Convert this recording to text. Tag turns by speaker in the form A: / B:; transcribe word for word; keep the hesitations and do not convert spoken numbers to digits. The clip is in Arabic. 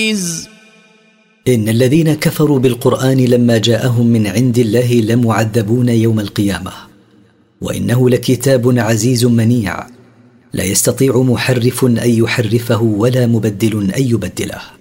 A: إن الذين كفروا بالقرآن لما جاءهم من عند الله لمعذبون يوم القيامة، وإنه لكتاب عزيز منيع لا يستطيع محرف أن يحرفه ولا مبدل أن يبدله.